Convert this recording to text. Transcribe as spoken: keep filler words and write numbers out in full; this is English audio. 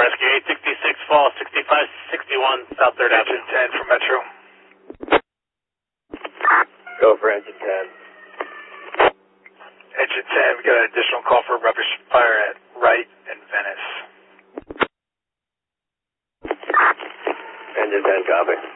rescue, eight sixty-six Fall, sixty-five sixty-one South third Avenue. Engine ten for Metro. Go for engine ten. Engine ten, we got an additional call for rubbish fire at Wright and Venice. Engine ten, copy.